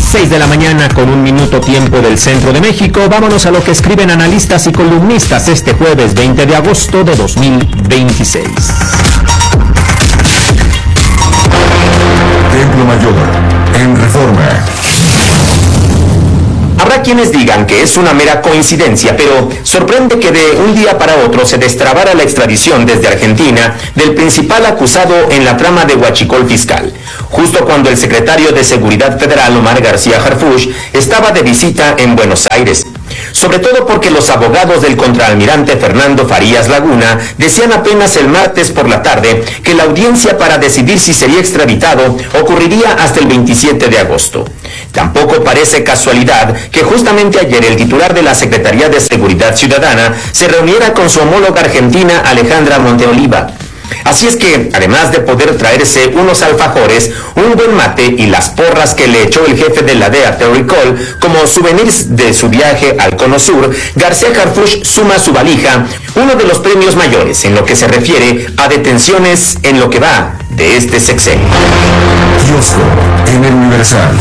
6 de la mañana con 1 minuto tiempo del centro de México. Vámonos a lo que escriben analistas y columnistas este jueves 20 de agosto de 2026. Templo Mayor, en Reforma. Habrá quienes digan que es una mera coincidencia, pero sorprende que de un día para otro se destrabara la extradición desde Argentina del principal acusado en la trama de Huachicol Fiscal, justo cuando el secretario de Seguridad Federal, Omar García Harfuch, estaba de visita en Buenos Aires. Sobre todo porque los abogados del contraalmirante Fernando Farías Laguna decían apenas el martes por la tarde que la audiencia para decidir si sería extraditado ocurriría hasta el 27 de agosto. Tampoco parece casualidad que justamente ayer el titular de la Secretaría de Seguridad Ciudadana se reuniera con su homóloga argentina Alejandra Monteoliva. Así es que, además de poder traerse unos alfajores, un buen mate y las porras que le echó el jefe de la DEA, Terry Cole, como souvenirs de su viaje al Cono Sur, García Harfuch suma a su valija uno de los premios mayores en lo que se refiere a detenciones en lo que va de este sexenio. Kiosco en el Universal.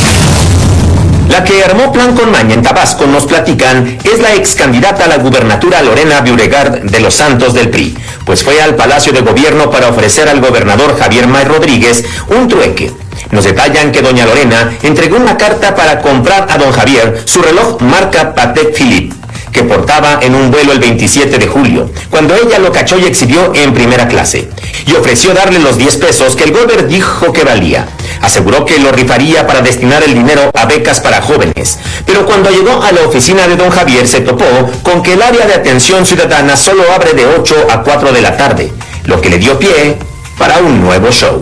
La que armó plan con maña en Tabasco, nos platican, es la ex candidata a la gubernatura Lorena Beauregard de los Santos del PRI, pues fue al Palacio de Gobierno para ofrecer al gobernador Javier May Rodríguez un trueque. Nos detallan que doña Lorena entregó una carta para comprar a don Javier su reloj marca Patek Philippe, que portaba en un vuelo el 27 de julio, cuando ella lo cachó y exhibió en primera clase, y ofreció darle los 10 pesos que el gober dijo que valía. Aseguró que lo rifaría para destinar el dinero a becas para jóvenes, pero cuando llegó a la oficina de don Javier se topó con que el área de atención ciudadana solo abre de 8 a 4 de la tarde, lo que le dio pie para un nuevo show.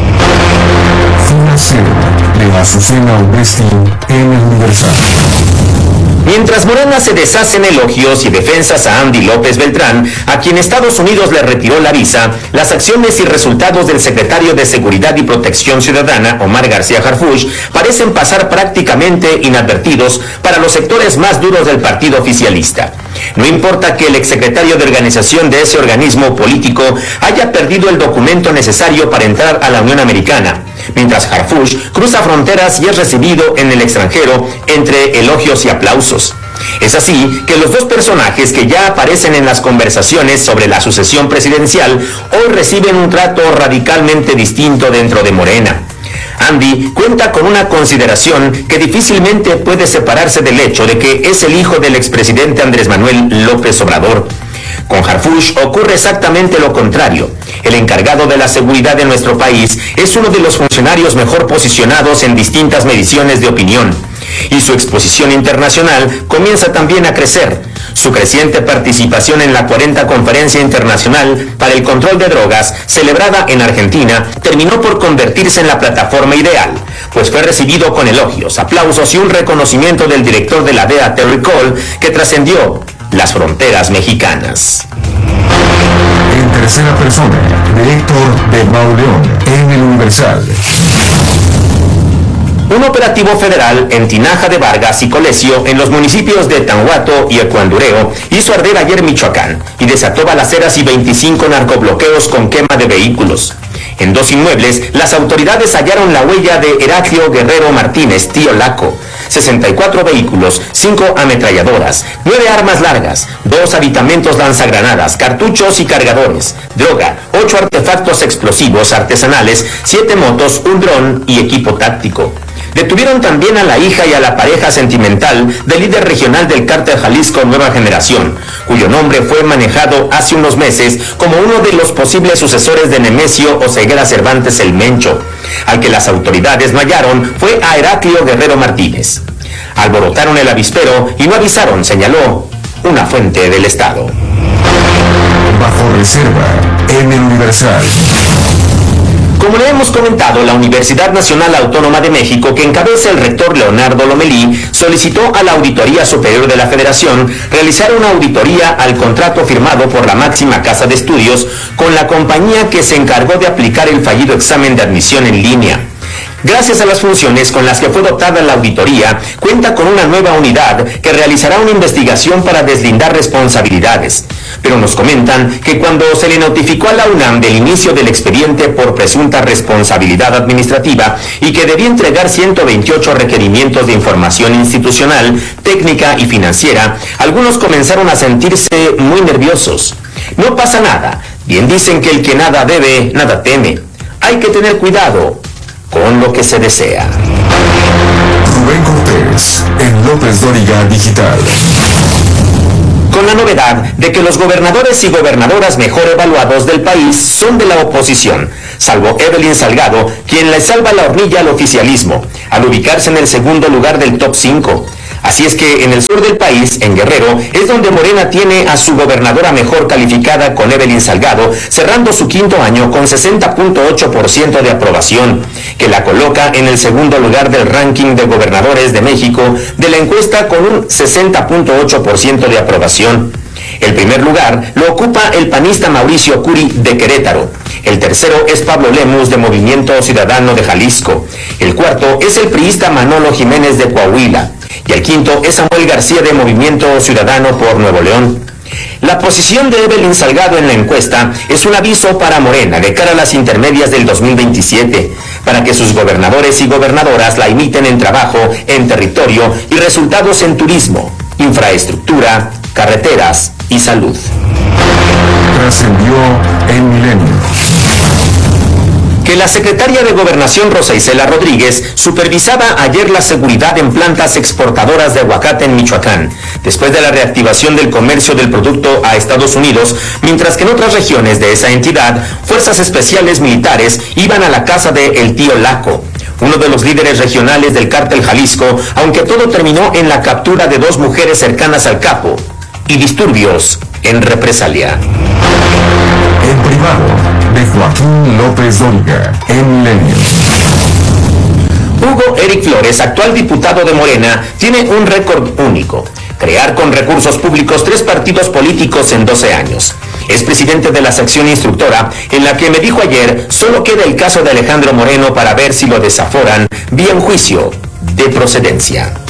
Zona Cero de Azucena Urresti en el Universal. Mientras Morena se deshace en elogios y defensas a Andy López Beltrán, a quien Estados Unidos le retiró la visa, las acciones y resultados del secretario de Seguridad y Protección Ciudadana, Omar García Harfuch, parecen pasar prácticamente inadvertidos para los sectores más duros del partido oficialista. No importa que el exsecretario de organización de ese organismo político haya perdido el documento necesario para entrar a la Unión Americana, mientras Harfuch cruza fronteras y es recibido en el extranjero entre elogios y aplausos. Es así que los dos personajes que ya aparecen en las conversaciones sobre la sucesión presidencial hoy reciben un trato radicalmente distinto dentro de Morena. Andy cuenta con una consideración que difícilmente puede separarse del hecho de que es el hijo del expresidente Andrés Manuel López Obrador. Con Harfuch ocurre exactamente lo contrario. El encargado de la seguridad de nuestro país es uno de los funcionarios mejor posicionados en distintas mediciones de opinión, y su exposición internacional comienza también a crecer. Su creciente participación en la 40 Conferencia Internacional para el Control de Drogas, celebrada en Argentina, terminó por convertirse en la plataforma ideal, pues fue recibido con elogios, aplausos y un reconocimiento del director de la DEA, Terry Cole, que trascendió las fronteras mexicanas. En tercera persona, de Héctor de Mauleón en el Universal. Un operativo federal en Tinaja de Vargas y Colesio, en los municipios de Tanhuato y Ecuandureo, hizo arder ayer Michoacán y desató balaceras y 25 narcobloqueos con quema de vehículos. En 2 inmuebles, las autoridades hallaron la huella de Heraclio Guerrero Martínez, tío Laco, 64 vehículos, 5 ametralladoras, 9 armas largas, 2 aditamentos lanzagranadas, cartuchos y cargadores, droga, 8 artefactos explosivos artesanales, 7 motos, un dron y equipo táctico. Detuvieron también a la hija y a la pareja sentimental del líder regional del cártel Jalisco Nueva Generación, cuyo nombre fue manejado hace unos meses como uno de los posibles sucesores de Nemesio Oseguera Cervantes el Mencho. Al que las autoridades no hallaron fue a Heraclio Guerrero Martínez. Alborotaron el avispero y no avisaron, señaló una fuente del Estado. Bajo reserva en el Universal. Como le hemos comentado, la Universidad Nacional Autónoma de México, que encabeza el rector Leonardo Lomelí, solicitó a la Auditoría Superior de la Federación realizar una auditoría al contrato firmado por la máxima casa de estudios con la compañía que se encargó de aplicar el fallido examen de admisión en línea. Gracias a las funciones con las que fue dotada la auditoría, cuenta con una nueva unidad que realizará una investigación para deslindar responsabilidades. Pero nos comentan que cuando se le notificó a la UNAM del inicio del expediente por presunta responsabilidad administrativa y que debía entregar 128 requerimientos de información institucional, técnica y financiera, algunos comenzaron a sentirse muy nerviosos. No pasa nada. Bien dicen que el que nada debe, nada teme. Hay que tener cuidado con lo que se desea. Rubén Cortés, en López Dóriga Digital. Con la novedad de que los gobernadores y gobernadoras mejor evaluados del país son de la oposición, salvo Evelyn Salgado, quien le salva la hornilla al oficialismo, al ubicarse en el segundo lugar del top 5. Así es que en el sur del país, en Guerrero, es donde Morena tiene a su gobernadora mejor calificada con Evelyn Salgado, cerrando su quinto año con 60.8% de aprobación, que la coloca en el segundo lugar del ranking de gobernadores de México de la encuesta con un 60.8% de aprobación. El primer lugar lo ocupa el panista Mauricio Curi de Querétaro. El tercero es Pablo Lemus de Movimiento Ciudadano de Jalisco. El cuarto es el priista Manolo Jiménez de Coahuila. Y el quinto es Samuel García de Movimiento Ciudadano por Nuevo León. La posición de Evelyn Salgado en la encuesta es un aviso para Morena de cara a las intermedias del 2027, para que sus gobernadores y gobernadoras la imiten en trabajo, en territorio y resultados en turismo, infraestructura, carreteras y salud. Trascendió en Milenio. Que la secretaria de Gobernación Rosa Isela Rodríguez supervisaba ayer la seguridad en plantas exportadoras de aguacate en Michoacán, después de la reactivación del comercio del producto a Estados Unidos, mientras que en otras regiones de esa entidad, fuerzas especiales militares iban a la casa de El Tío Laco, uno de los líderes regionales del cártel Jalisco, aunque todo terminó en la captura de 2 mujeres cercanas al capo y disturbios en represalia. En privado, de Joaquín López Dóriga, en Milenio. Hugo Eric Flores, actual diputado de Morena, tiene un récord único: crear con recursos públicos 3 partidos políticos en 12 años. Es presidente de la sección instructora, en la que me dijo ayer, solo queda el caso de Alejandro Moreno para ver si lo desaforan vía un juicio de procedencia.